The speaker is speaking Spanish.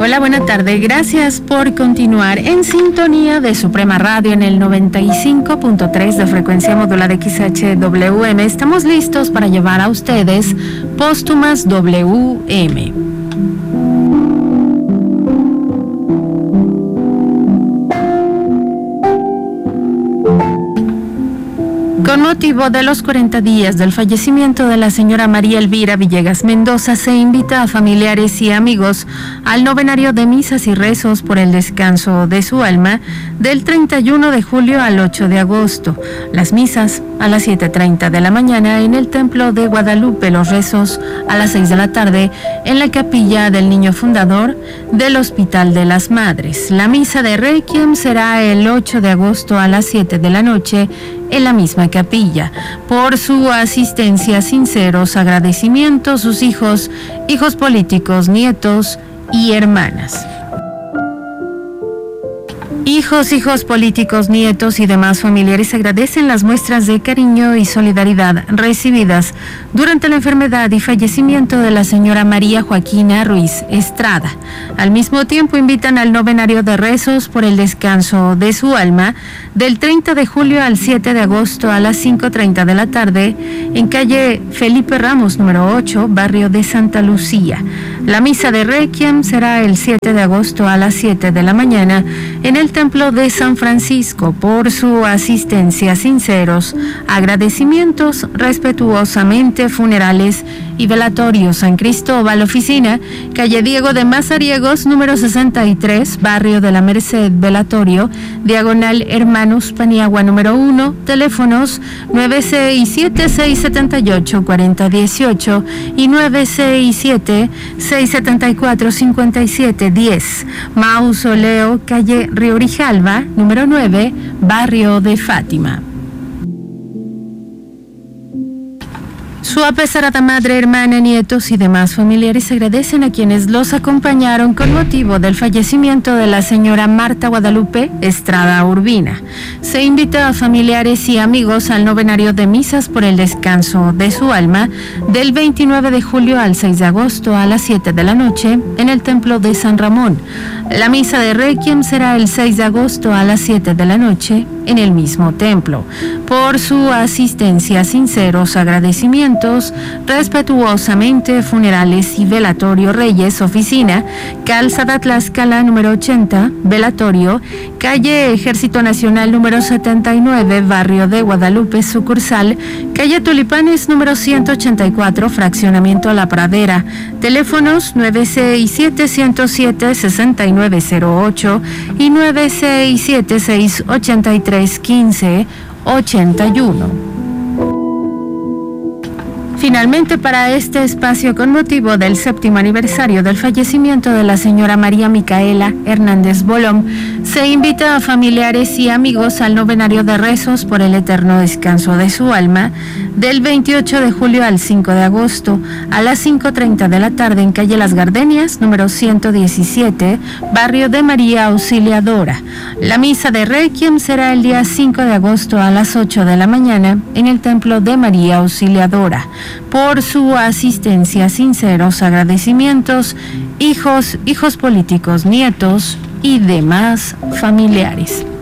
Hola, buena tarde. Gracias por continuar en sintonía de Suprema Radio en el 95.3 de frecuencia modulada XHWM. Estamos listos para llevar a ustedes Póstumas WM. Con motivo de los 40 días del fallecimiento de la señora María Elvira Villegas Mendoza, se invita a familiares y amigos al novenario de misas y rezos por el descanso de su alma del 31 de julio al 8 de agosto. Las misas a las 7:30 de la mañana en el Templo de Guadalupe, los rezos a las 6 de la tarde en la capilla del Niño Fundador del Hospital de las Madres. La misa de Requiem será el 8 de agosto a las 7 de la noche en la misma capilla. Por su asistencia, sinceros agradecimientos, sus hijos políticos, nietos y hermanas. Hijos políticos, nietos y demás familiares agradecen las muestras de cariño y solidaridad recibidas durante la enfermedad y fallecimiento de la señora María Joaquina Ruiz Estrada. Al mismo tiempo invitan al novenario de rezos por el descanso de su alma del 30 de julio al 7 de agosto a las 5:30 de la tarde en calle Felipe Ramos, número 8, barrio de Santa Lucía. La misa de Requiem será el 7 de agosto a las 7 de la mañana en el Templo de San Francisco. Por su asistencia, sinceros agradecimientos, respetuosamente, funerales y velatorio San Cristóbal, oficina, calle Diego de Mazariegos, número 63, barrio de la Merced, velatorio, diagonal Hermanos Paniagua, número 1, teléfonos 967-678-4018 y 967-674-5710. Mausoleo, calle Riorijalva, número 9, barrio de Fátima. Su apesarada madre, hermana, nietos y demás familiares agradecen a quienes los acompañaron con motivo del fallecimiento de la señora Marta Guadalupe Estrada Urbina. Se invita a familiares y amigos al novenario de misas por el descanso de su alma del 29 de julio al 6 de agosto a las 7 de la noche en el Templo de San Ramón. La misa de Requiem será el 6 de agosto a las 7 de la noche en el mismo templo. Por su asistencia, sinceros agradecimientos, respetuosamente, funerales y velatorio Reyes, oficina, Calzada Tlaxcala, número 80, velatorio, calle Ejército Nacional, número 79, barrio de Guadalupe, sucursal, calle Tulipanes, número 184, fraccionamiento La Pradera, teléfonos 967-107-6908 y 967-683-1581. Finalmente, para este espacio con motivo del 7º aniversario del fallecimiento de la señora María Micaela Hernández Bolón, se invita a familiares y amigos al novenario de rezos por el eterno descanso de su alma del 28 de julio al 5 de agosto a las 5:30 de la tarde en calle Las Gardenias, número 117, barrio de María Auxiliadora. La misa de Requiem será el día 5 de agosto a las 8 de la mañana en el Templo de María Auxiliadora. Por su asistencia, sinceros agradecimientos, hijos políticos, nietos y demás familiares.